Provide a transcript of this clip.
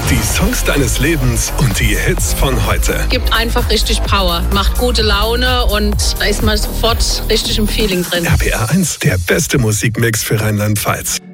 Die Songs deines Lebens und die Hits von heute. Gibt einfach richtig Power, macht gute Laune und da ist man sofort richtig im Feeling drin. RPR 1, der beste Musikmix für Rheinland-Pfalz.